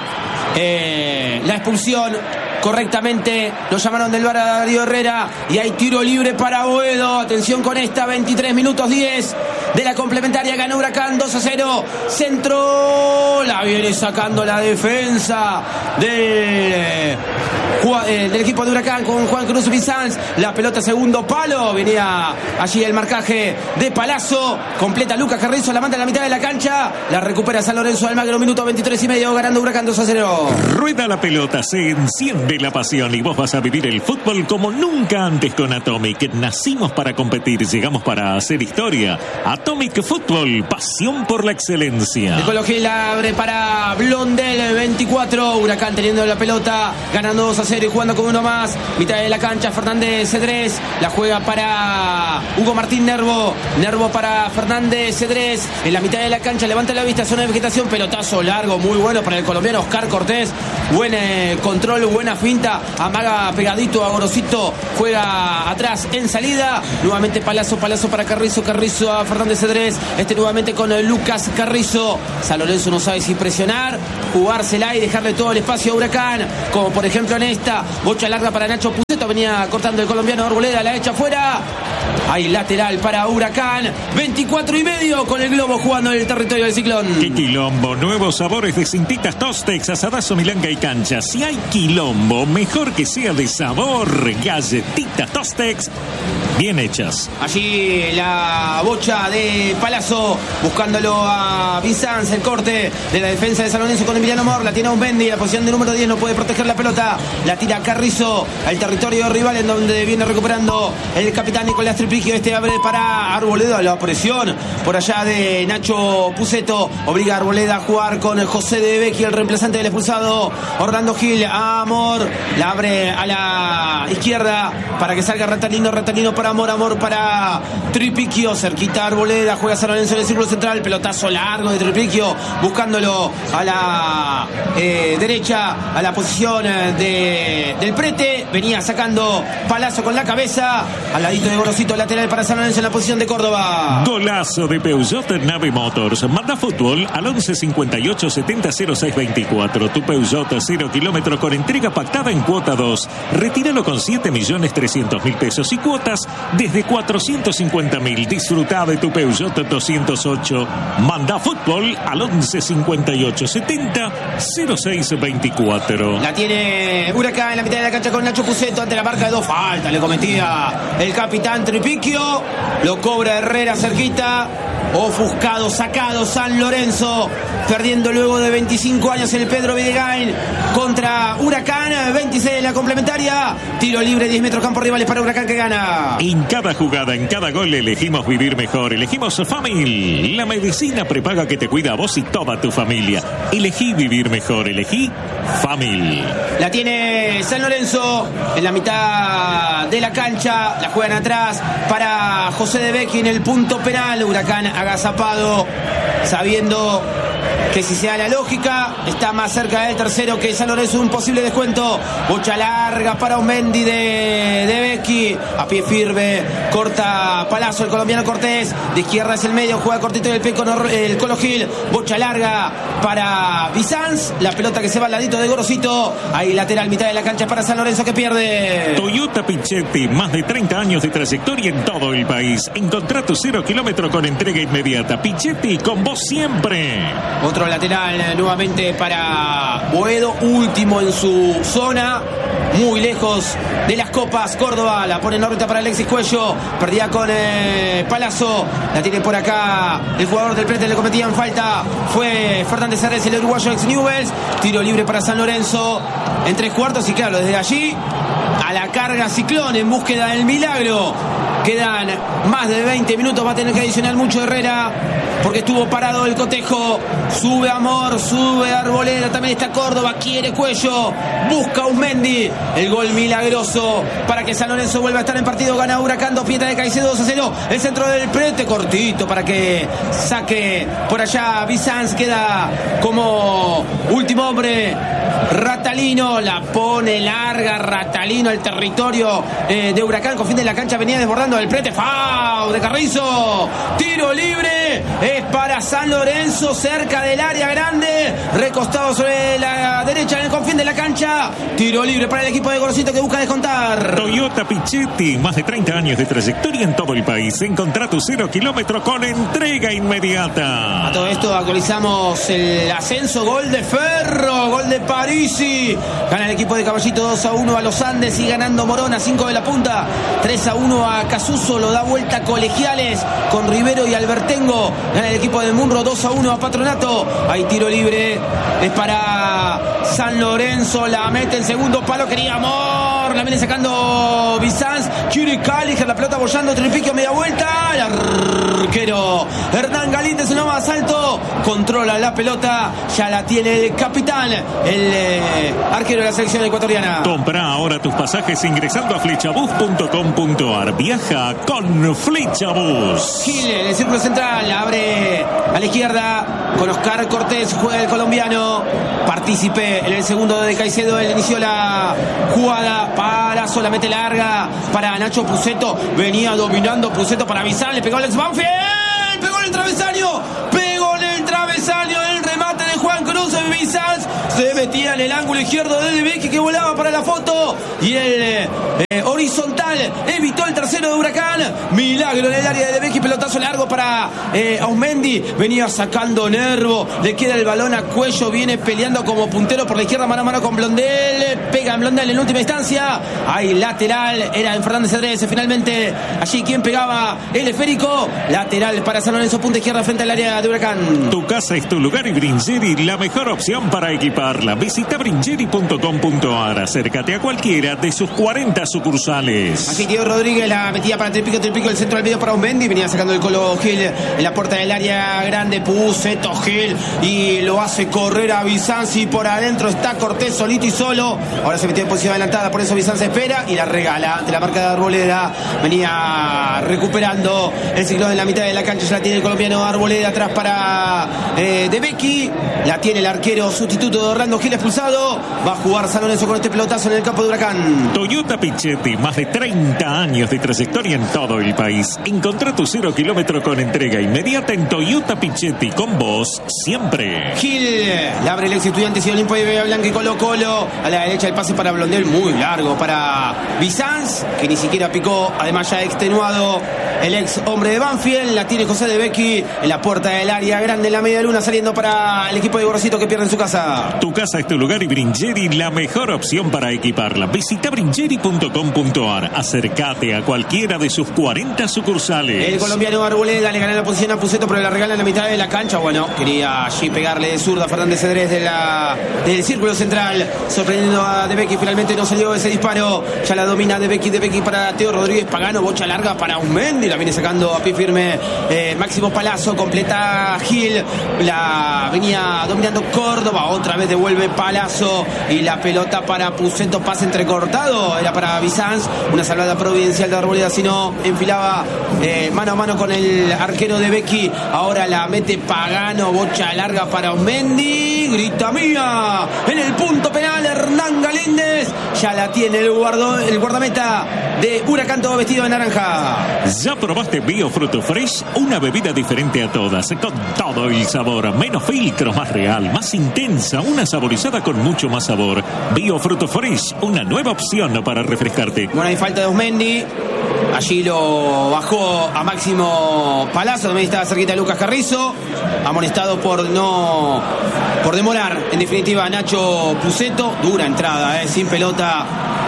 la expulsión. Correctamente lo llamaron del VAR a Darío Herrera. Y hay tiro libre para Boedo. Atención con esta, 23 minutos 10 de la complementaria. Ganó Huracán 2-0. Centro. La viene sacando la defensa del equipo de Huracán con Juan Cruz Bizanz. La pelota segundo palo. Venía allí el marcaje de Palazzo. Completa Lucas Carrizo. La manda en la mitad de la cancha. La recupera San Lorenzo Almagro. Minuto 23 y medio. Ganando Huracán 2-0. Rueda la pelota. Se enciende la pasión y vos vas a vivir el fútbol como nunca antes con Atomic. Nacimos para competir. Llegamos para hacer historia. Atomic Fútbol. Pasión por la excelencia. Nicolò Gil abre para Blondel. 24. Huracán teniendo la pelota. Ganando 2-0 y jugando con uno más. Mitad de la cancha. Fernández Cedrés. La juega para Hugo Martín Nervo. Nervo para Fernández Cedrés. En la mitad de la cancha. Levanta la vista. Zona de vegetación. Pelotazo largo. Muy bueno para el colombiano Oscar Cortés. Buen control. Buena finta. Amaga pegadito a Gorosito. Juega atrás en salida. Nuevamente Palazzo para Carrizo. Carrizo a Fernández Cedrés. Nuevamente con Lucas Carrizo. San Lorenzo no sabe si presionar, jugársela y dejarle todo el espacio a Huracán. Como por ejemplo en esta. Bocha larga para Nacho Puceto. Venía cortando el colombiano Arboleda. La echa afuera. Hay lateral para Huracán. 24 y medio con el globo jugando en el territorio del Ciclón. ¡Qué quilombo! Nuevos sabores de Cintitas Tostex, asadazo, milanga y cancha. Si hay quilombo, mejor que sea de sabor. Galletitas Tostex, bien hechas. Allí la bocha de Palazzo buscándolo a Bizanz. El corte de la defensa de San Lorenzo con Emiliano Mor. La tiene Usmendi. La posición de número 10 no puede proteger la pelota. La tira Carrizo al territorio rival en donde viene recuperando el capitán Nicolás Tripigio. Abre para Arboleda. La presión por allá de Nacho Puceto. Obliga a Arboleda a jugar con José de Vecchi, el reemplazante del expulsado Orlando Gil. Amor. La abre a la izquierda para que salga Ratalino para Amor para Tripigio. Cerquita Arboleda. Juega San Lorenzo en el círculo central. Pelotazo largo de Tripigio. Buscándolo a la derecha. A la posición del Prete. Venía sacando Palazzo con la cabeza. Al ladito de Gorosito. Lateral para San Lorenzo en la posición de Córdoba. Golazo de Peugeot Nave Motors. Manda fútbol al 11 58 70 06 24. Tu Peugeot 0 kilómetros con entrega pactada en cuota 2. Retíralo con 7.300.000 pesos y cuotas desde 450.000. Disfruta de tu Peugeot 208. Manda fútbol al 11 58 70 06 24. La tiene Huracán en la mitad de la cancha con Nacho Puceto ante la marca de 2 faltas. Le cometía el capitán Tripigio. Lo cobra Herrera cerquita. Ofuscado, sacado San Lorenzo. Perdiendo luego de 25 años el Pedro Videgain contra Huracán. 26 en la complementaria. Tiro libre, 10 metros campo rivales para Huracán que gana. En cada jugada, en cada gol elegimos vivir mejor. Elegimos Famil. La medicina prepaga que te cuida a vos y toda tu familia. Elegí vivir mejor. Elegí Famil. La tiene San Lorenzo en la mitad de la cancha. La juegan atrás para José de Becchi en el punto penal. Huracán agazapado, sabiendo que si se da la lógica está más cerca del tercero que San Lorenzo. Un posible descuento. Bocha larga para Osmendi de Becchi. A pie firme, corta Palazzo, el colombiano Cortés. De izquierda es el medio, juega cortito del pie con el Colo Gil. Bocha larga para Bizanz. La pelota que se va al ladito de Gorosito. Ahí lateral, mitad de la cancha para San Lorenzo que pierde. Toyota Pichetti, más de 30 años de trayectoria en todo el país. Encontrá tu 0 kilómetro con entrega inmediata. Pichetti, con vos siempre. Otro lateral nuevamente para Boedo, último en su zona, muy lejos de las copas. Córdoba la pone en órbita para Alexis Cuello, perdía con Palazzo, la tiene por acá el jugador del Prete, le cometían falta, fue Fernández Ares, el uruguayo ex Newell's. Tiro libre para San Lorenzo en 3/4 y claro, desde allí a la carga Ciclón en búsqueda del milagro. Quedan más de 20 minutos, va a tener que adicionar mucho Herrera porque estuvo parado el cotejo. Sube Amor, sube Arboleda, también está Córdoba, quiere Cuello, busca Usmendi, el gol milagroso para que San Lorenzo vuelva a estar en partido. Gana Huracán, 2 de Caicedo, 2-0. El centro del Prete, cortito para que saque por allá Bizanz. Queda como último hombre Ratalino, la pone larga Ratalino al territorio de Huracán. Con fin de la cancha venía desbordando el Prete, foul de Carrizo, tiro libre, es para San Lorenzo cerca del área grande, recostado sobre la derecha en el confín de la cancha. Tiro libre para el equipo de Gorosito que busca descontar. Toyota Pichetti, más de 30 años de trayectoria en todo el país. Encontrá tu 0 kilómetro con entrega inmediata. A todo esto actualizamos el ascenso, gol de Ferro, gol de Parisi. Gana el equipo de Caballito 2-1 a los Andes y ganando Morón a 5 de la punta. 3-1 a Casuso, lo da vuelta Colegiales con Rivero y Albertengo. Gana el equipo de Munro 2-1 a Patronato. Hay tiro libre, es para San Lorenzo, la mete en segundo palo, quería Amor, la viene sacando Bizanz, quiere Cáliger, la pelota bollando, Tripiquio, media vuelta, el arquero Hernán Galíndez en lo más alto, controla la pelota, ya la tiene el capitán, el arquero de la selección ecuatoriana. Compra ahora tus pasajes ingresando a flechabus.com.ar. Viaja con Flechabus. Gil en el círculo central, abre a la izquierda con Oscar Cortés, juega el colombiano, partícipe en el segundo de Caicedo, él inició la jugada, Palazzo la mete larga para Nacho Puceto, venía dominando Puceto para Bizanz, le pegó Alex Banfield, pegó en el travesaño, el remate de Juan Cruz en Bizanz, se metía en el ángulo izquierdo de Becchi que volaba para la foto y el horizontal evitó el tercero de Huracán. Milagro en el área de Becchi, pelotazo largo para Ausmendi, venía sacando Nervo, le queda el balón a Cuello, viene peleando como puntero por la izquierda mano a mano con Blondel, pega en Blondel en última instancia, hay lateral, era en Fernández Adrese, finalmente allí quien pegaba el esférico, lateral para San Lorenzo, punta izquierda frente al área de Huracán. Tu casa es tu lugar y Bringeri la mejor opción para equiparla. Visita bringeri.com.ar, acércate a cualquiera de sus 40 sucursales. Aquí Diego Rodríguez la metía para Tripico, el centro del medio para Usmendi, venía sacando el Colo Gil en la puerta del área grande, Puceto Gil y lo hace correr a Bizanz y por adentro está Cortés solito y solo, ahora se metió en posición adelantada, por eso Bizanz espera y la regala ante la marca de Arboleda, venía recuperando el ciclón en la mitad de la cancha, ya la tiene el colombiano Arboleda atrás para de Becchi, la tiene el arquero sustituto de Orlando Gil expulsado, va a jugar San Lorenzo con este pelotazo en el campo de Huracán. Toyota Pichetti, más de 30 años de trayectoria en todo el país. Encontrá tu 0 kilómetro con entrega inmediata en Toyota Pichetti, con vos siempre. Gil, le abre el ex Estudiantes y Olimpo y Bahía Blanca y Colo Colo, a la derecha el pase para Blondel, muy largo para Bizanz, que ni siquiera picó, además ya extenuado el ex hombre de Banfield, la tiene José de Becchi en la puerta del área grande en la media luna, saliendo para el equipo de Gorosito que pierde en su casa. Tu casa es tu lugar y Bringeri la mejor opción para equiparla. Visita bringeri.com.ar, acércate a cualquiera de sus 40 sucursales. El colombiano Arboleda le gana la posición a Puceto, pero la regala en la mitad de la cancha. Bueno, quería allí pegarle de zurda a Fernández Cedrés del círculo central, sorprendiendo a De Becchi. Finalmente no salió ese disparo, ya la domina De Becchi para Teo Rodríguez Pagano, bocha larga para Usmendi, la viene sacando a pie firme Máximo Palazzo, completa Gil, la venía dominando Córdoba, otra vez devuelve Palazzo y la pelota para Pucento, pase entrecortado, era para Bizanz, una salvada providencial de Arboleda, si no enfilaba mano a mano con el arquero de Becchi. Ahora la mete Pagano, bocha larga para Osmendi, grita mía en el punto penal Hernán Galíndez, ya la tiene el guardameta de Huracán, todo vestido de naranja. ¿Ya probaste Bio Fruto Fresh? Una bebida diferente a todas, con todo el sabor, menos filtros, más real, más intensa, una saborizada con mucho más sabor. Bio Fruto Fresh, una nueva opción para refrescarte. Bueno, hay falta de Osmendi. Allí lo bajó a Máximo Palazzo, también estaba cerquita de Lucas Carrizo, amonestado por demorar, en definitiva, a Nacho Pucento. Dura entrada, sin pelota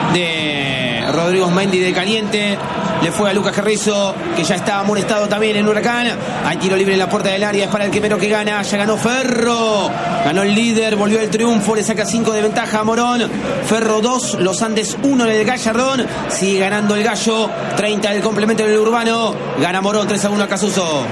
de Rodrigo Osmendi de caliente. Le fue a Lucas Carrizo, que ya está amonestado también en Huracán. Hay tiro libre en la puerta del área, es para el primero que gana. Ya ganó Ferro, ganó el líder, volvió el triunfo, le saca 5 de ventaja a Morón. Ferro 2, Los Andes 1 en el Gallardón. Sigue ganando el Gallo, 30 del complemento del Urbano. Gana Morón 3-1 a Casuso.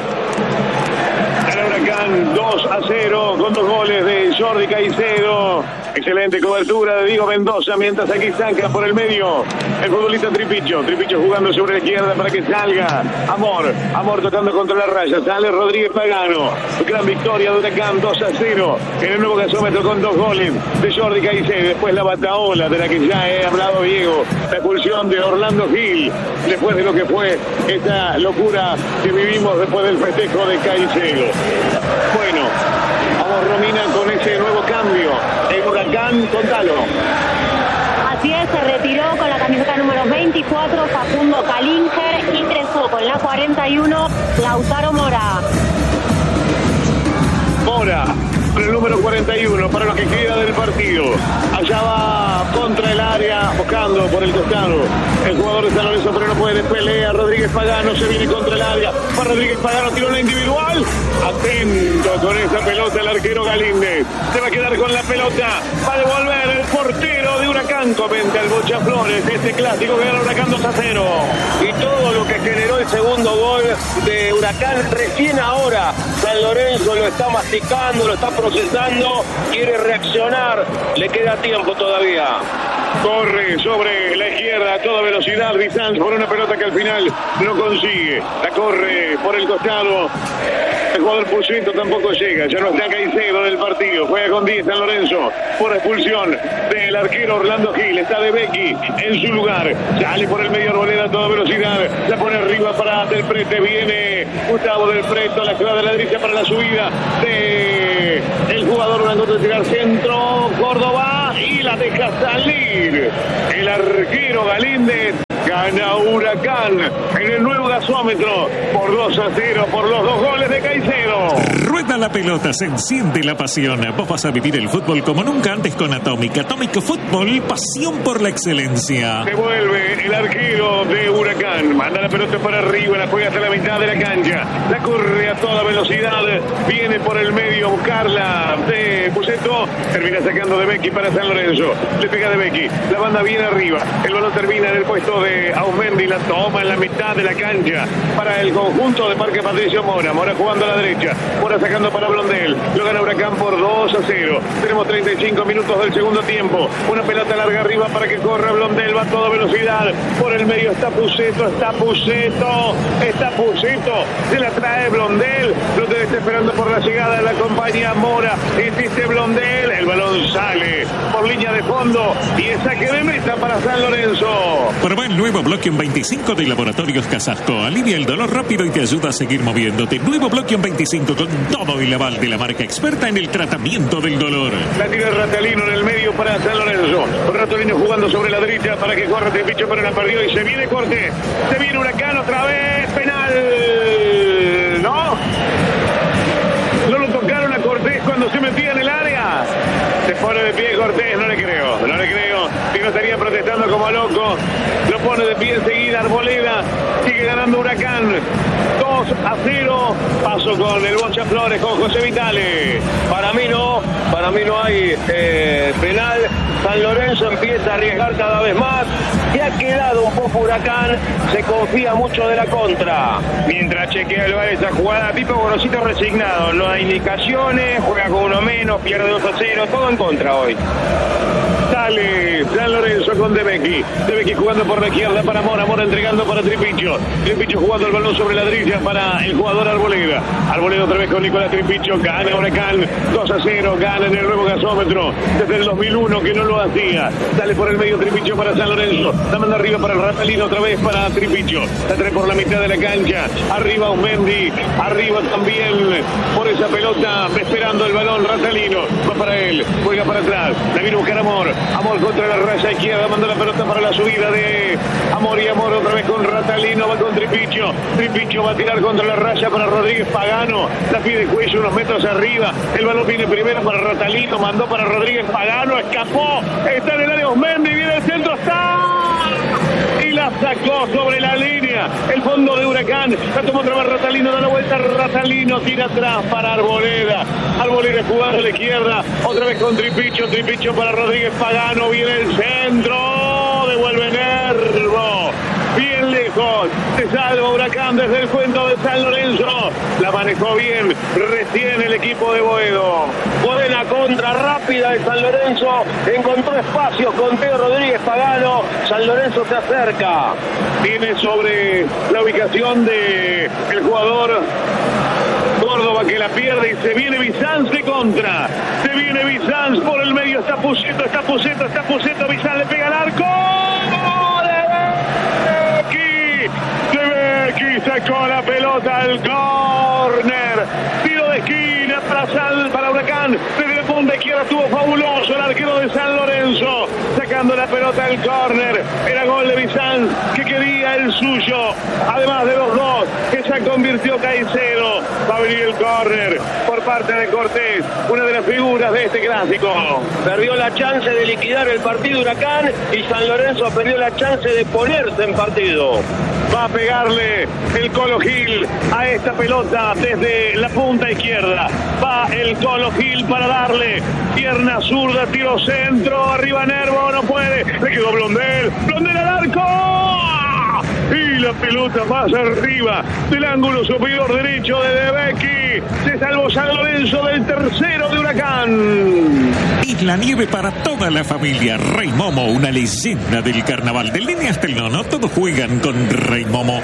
Gana Huracán 2-0 con 2 goles de Jordi Caicedo. Excelente cobertura de Diego Mendoza, mientras aquí saca por el medio el futbolista Tripicho jugando sobre la izquierda para que salga Amor tocando contra la raya, sale Rodríguez Pagano. Gran victoria de Huracán 2-0 en el nuevo gasómetro con 2 goles de Jordi Caicedo. Después la bataola de la que ya he hablado, Diego, la expulsión de Orlando Gil, después de lo que fue esta locura que vivimos después del festejo de Caicedo. Bueno, vamos Romina con ese nuevo cambio en Huracán, contalo. Así es, se retiró con la camiseta número 24 Facundo Calinger, ingresó con la 41 Lautaro Mora. Con el número 41 para lo que queda del partido. Allá va contra el área, buscando por el costado el jugador de San Lorenzo, pero no puede, pelea Rodríguez Pagano, se viene contra el área, para Rodríguez Pagano, tiró la individual, atento con esa pelota el arquero Galíndez, se va a quedar con la pelota, va a devolver el portero de Huracán, comenta el Bocha Flores, este clásico que gana Huracán 2-0. Y todo lo que generó el segundo gol de Huracán, recién ahora San Lorenzo lo está masticando, lo está procesando, quiere reaccionar, le queda tiempo todavía. Corre sobre la izquierda a toda velocidad Bizanz por una pelota que al final no consigue. La corre por el costado. El jugador Pucento tampoco llega. Ya no está Caicedo del partido. Juega con 10 San Lorenzo por expulsión del arquero Orlando Gil. Está de Becchi en su lugar. Sale por el medio Arboleda a toda velocidad. La pone arriba para Del Prete. Viene Gustavo Del Prete a la jugada de la derecha para la subida de el jugador Blanco de tirar centro. Córdoba y la deja salir. El arquero Galíndez. Gana Huracán en el nuevo gasómetro por 2-0 por los 2 goles de Caicedo. Rueda la pelota, se enciende la pasión. Vos vas a vivir el fútbol como nunca antes con Atomic. Atomic Fútbol, pasión por la excelencia. Se vuelve el arquero de Huracán. Manda la pelota para arriba, la juega hasta la mitad de la cancha. La corre a toda velocidad. Viene por el medio a buscarla de Pucento. Termina sacando de Becchi para San Lorenzo. Le pega de Becchi. La banda viene arriba. El balón termina en el puesto de Ausmendi, la toma en la mitad de la cancha para el conjunto de Parque Patricio Mora. Mora jugando a la derecha, Mora sacando para Blondel, lo gana Huracán por 2-0. Tenemos 35 minutos del segundo tiempo. Una pelota larga arriba para que corra Blondel, va a toda velocidad. Por el medio está Pucento, se la trae Blondel. Blondel está esperando por la llegada de la compañía Mora. Insiste Blondel, el balón sale por línea de fondo y es saque de meta para San Lorenzo. Probá el nuevo Bloquion 25 de Laboratorios Casasco. Alivia el dolor rápido y te ayuda a seguir moviéndote. Nuevo Bloquion 25 con todo el aval de la marca experta en el tratamiento del dolor. La tira Ratalino en el medio para San Lorenzo. Ratalino jugando sobre la derecha para que corra Tripicho, pero la perdió y se viene Cortés. Se viene Huracán otra vez. Penal. ¿No? ¿No lo tocaron a Cortés cuando se metía en el área? Se pone de pie Cortés, no le creo. Si no estaría protestando como loco. Lo pone de pie enseguida Arboleda. Sigue ganando Huracán 2-0. Paso con el Bocha Flores, con José Vitale. Para mí no hay penal. San Lorenzo empieza a arriesgar cada vez más. Y ha quedado un poco Huracán, se confía mucho de la contra. Mientras chequea el VAR esa jugada, Pipo Gorosito resignado, no da indicaciones, juega con uno menos, pierde 2-0, todo en contra hoy. Sale San Lorenzo con De Vecchi. De Vecchi jugando por la izquierda para Amor. Amor entregando para Tripicho. Tripicho jugando el balón sobre la ladrilla para el jugador Arboleda. Arboleda otra vez con Nicolás Tripicho. Gana Huracán 2-0. Gana en el nuevo gasómetro. Desde el 2001 que no lo hacía. Sale por el medio Tripicho para San Lorenzo. La manda arriba para el Ratalino. Otra vez para Tripicho. La trae por la mitad de la cancha. Arriba Aumendi. Arriba también por esa pelota. Esperando el balón Ratalino. Va para él. Juega para atrás. La viene a buscar Amor. Amor contra la raya izquierda, manda la pelota para la subida de Amor y Amor otra vez con Ratalino, va con Tripicho. Tripicho va a tirar contra la raya para Rodríguez Pagano, la pide Cuello unos metros arriba, el balón viene primero para Ratalino, mandó para Rodríguez Pagano, escapó, está en el área Osmendi, viene el centro, está y la sacó sobre la línea, el fondo de Huracán, la tomó otra vez Ratalino, da la vuelta Ratalino, tira atrás para Arboleda, Arboleda jugando a la izquierda, otra vez con Tripicho, Tripicho para Rodríguez Pagano, viene el centro, devuelve Nervo, bien lejos, se salva Huracán desde el cuento de San Lorenzo, la manejó bien, recién el equipo de Boedo. Buena contra rápida de San Lorenzo, encontró espacios con Teo Rodríguez Pagano, San Lorenzo se acerca. Tiene sobre la ubicación de el jugador Córdoba que la pierde y se viene Bizanz de contra. Se viene Bizanz por el medio, está Puceto, Bizanz le pega al arco. De Vecchi sacó la pelota al córner. Tiro de esquina para Huracán. Desde la punta izquierda estuvo fabuloso el arquero de San Lorenzo. Sacando la pelota al córner. Era gol de Bizanz que quería el suyo. Además de los dos que se convirtió Caicedo. Va a venir el córner por parte de Cortés. Una de las figuras de este clásico. Perdió la chance de liquidar el partido Huracán y San Lorenzo perdió la chance de ponerse en partido. Va a pegarle el Colo Gil a esta pelota desde la punta izquierda. Va el Colo Gil para darle. Pierna zurda, tiro centro. Arriba Nervo, no puede. Le quedó Blondel. Blondel al arco. Y la pelota más arriba del ángulo superior derecho de Vecchi. Se salvó San Lorenzo del tercero de Huracán. Isla Nieve para toda la familia. Rey Momo, una leyenda del carnaval. Del nene hasta el nono, todos juegan con Rey Momo.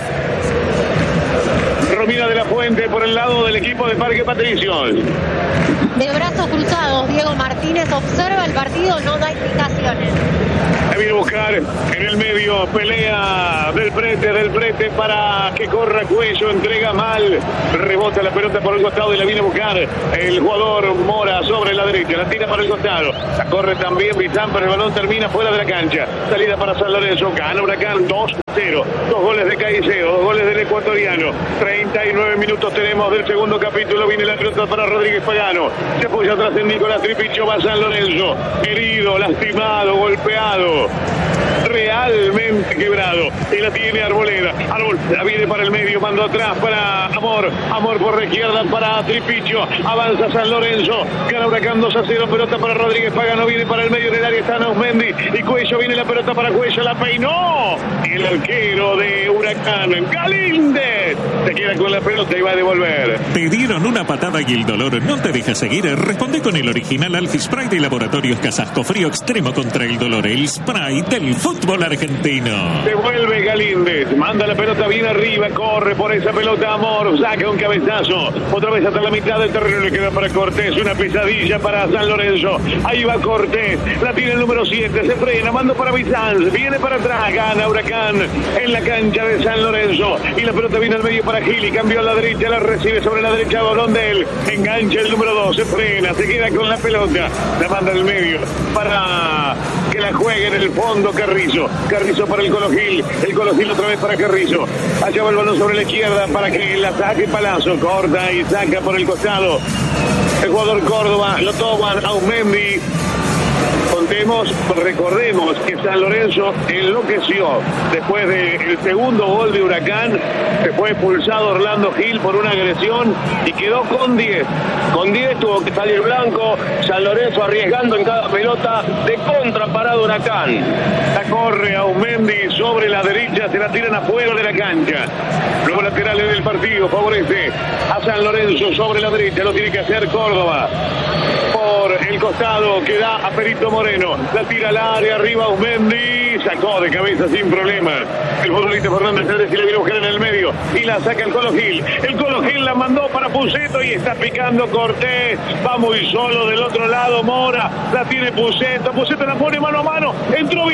Romina de la Fuente por el lado del equipo de Parque Patricios. De brazos cruzados, Diego Martínez observa el partido, no da indicaciones. La viene a buscar en el medio, pelea del Prete para que corra Cuello, entrega mal, rebota la pelota por el costado y la viene a buscar el jugador Mora sobre la derecha, la tira para el costado, la corre también Bizán, pero el balón termina fuera de la cancha, salida para San Lorenzo, gana Huracán 2-0, 2 goles de Caicedo, 2 goles del ecuatoriano, 39 minutos tenemos del segundo capítulo, viene la pelota para Rodríguez Pagano, se apoya atrás en Nicolás Tripicho, va San Lorenzo, herido, lastimado, golpeado, realmente quebrado, y la tiene Arboleda, la viene para el medio, mando atrás para Amor por la izquierda para Tripicho, avanza San Lorenzo, gana Huracán 2-0, pelota para Rodríguez Pagano, viene para el medio del área, está Nausmendi, y Cuello, viene la pelota para Cuello, la peinó, y el arquero de Huracán, Galíndez, se queda con la pelota y va a devolver. Te dieron una patada y el dolor no te deja seguir. Responde con el original Alfi Spray de Laboratorios Casasco, frío extremo contra el dolor, el spray del fútbol argentino. Devuelve Galíndez, manda la pelota bien arriba, corre por esa pelota Amor, saca un cabezazo, otra vez hasta la mitad del terreno, le queda para Cortés, una pesadilla para San Lorenzo, ahí va Cortés, la tiene el número 7, se frena, manda para Bizanz, viene para atrás, gana Huracán en la cancha de San Lorenzo, y la pelota viene al medio para Gili, cambió a la derecha, la recibe sobre la derecha Blondel, engancha el número 2, se frena, se queda con la pelota, la manda al medio para que la juegue en el fondo Carrizo para el Colo Gil otra vez para Carrizo, allá va el balón sobre la izquierda para que la saque Palazzo, corta y saca por el costado el jugador Córdoba, lo toman Aumendi. Recordemos que San Lorenzo enloqueció después del segundo gol de Huracán. Se fue expulsado Orlando Gil por una agresión y quedó con 10. Con 10 tuvo que salir blanco. San Lorenzo arriesgando en cada pelota, de contra parado Huracán. La corre Aumendi sobre la derecha, se la tiran afuera de la cancha. Luego laterales del partido, favorece a San Lorenzo sobre la derecha, lo tiene que hacer Córdoba. Por el costado que da a Perito Moreno, la tira al área, arriba Aumendi, sacó de cabeza sin problema. El futbolista Fernández Cedrés y le viene a buscar en el medio y la saca el Colo Gil. El Colo Gil la mandó para Puceto y está picando Cortés. Va muy solo del otro lado Mora, la tiene Puceto. Puceto la pone mano a mano. Entró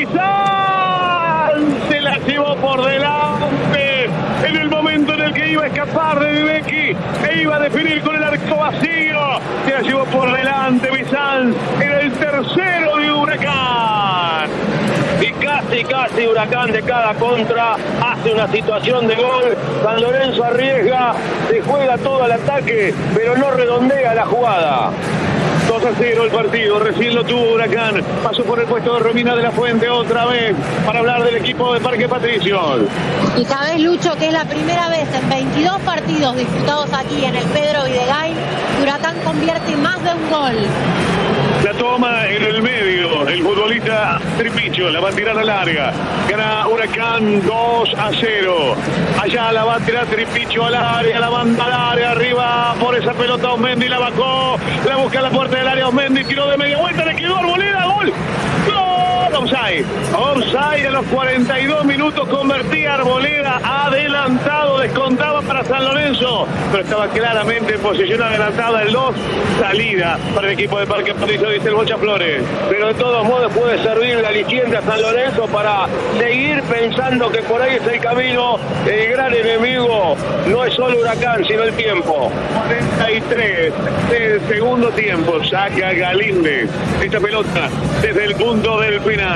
Bizán, se la llevó por delante. En el momento en el que iba a escapar de Vivecchi e iba a definir con el arco vacío, se la llevó por delante Bizán. Era el tercero de Huracán. Y casi Huracán de cada contra hace una situación de gol. San Lorenzo arriesga, se juega todo al ataque, pero no redondea la jugada. 2-0 el partido, recién lo tuvo Huracán, pasó por el puesto de Romina de la Fuente otra vez para hablar del equipo de Parque Patricio. Y sabés, Lucho, que es la primera vez en 22 partidos disputados aquí en el Pedro Videgain que Huracán convierte más de un gol. La toma en el medio, el futbolista Tripicho, la va a tirar al área. Gana Huracán 2-0. Allá la va a tirar Tripicho al área, la manda al área, arriba por esa pelota Aumendi, la bajó, la busca a la puerta del área Aumendi, tiró de media vuelta, le quedó Arboleda, gol. Offside. Offside a los 42 minutos, convertía Arboleda, adelantado, descontaba para San Lorenzo, pero estaba claramente en posición adelantada el 2, salida para el equipo de Parque Patricio, dice el Bocha Flores. Pero de todos modos puede servir la aliciente a San Lorenzo para seguir pensando que por ahí es el camino. El gran enemigo no es solo Huracán, sino el tiempo. 43 del segundo tiempo, saca Galíndez esta pelota desde el punto del final.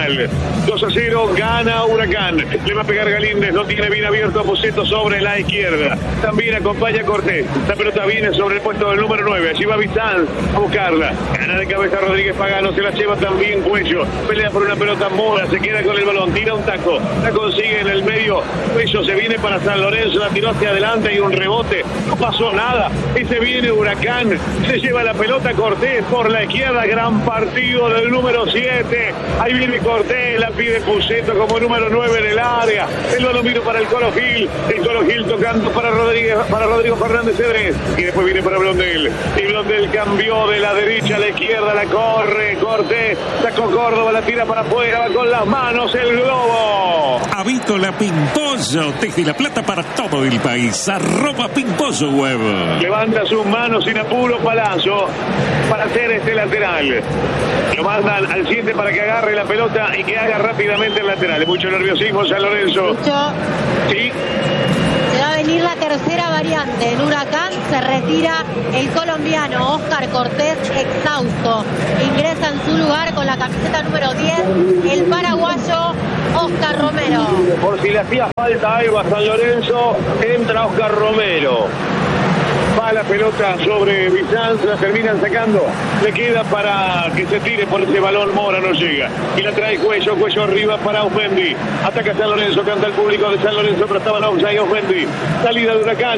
2-0, gana Huracán. Le va a pegar Galíndez, lo tiene bien abierto a Puceto sobre la izquierda. También acompaña Cortés. La pelota viene sobre el puesto del número 9. Allí va Bizán a buscarla. Gana de cabeza Rodríguez Pagano, se la lleva también Cuello. Pelea por una pelota Mora, se queda con el balón, tira un taco, la consigue en el medio. Cuello se viene para San Lorenzo, la tiró hacia adelante y un rebote. No pasó nada. Y se viene Huracán, se lleva la pelota Cortés por la izquierda. Gran partido del número 7. Ahí viene Cortés, la pide Puceto como número 9 en el área. El balón vino para el Colo Gil. El Colo Gil tocando para Rodrigo Fernández Cedrés. Y después viene para Blondel. Y Blondel cambió de la derecha a la izquierda, la corre Cortés. Sacó Córdoba, la tira para afuera, va con las manos el globo. Avícola Pimpollo, desde La Plata para todo el país. @Pimpollo Web. Levanta sus manos sin apuro Palazzo para hacer este lateral. Lo mandan al 7 para que agarre la pelota y que haga rápidamente el lateral. Mucho nerviosismo San Lorenzo. Lucho, Sí. se va a venir la tercera variante. En Huracán se retira el colombiano Oscar Cortés, exhausto. Ingresa en su lugar con la camiseta número 10 el paraguayo Oscar Romero. Por si le hacía falta algo a San Lorenzo, entra Oscar Romero. Va la pelota sobre Bizán, la terminan sacando. Le queda para que se tire por ese balón. Mora no llega. Y la trae Cuello arriba para Aumendi. Ataca San Lorenzo, canta el público de San Lorenzo, pero estaba en offside Aumendi. Salida de Huracán.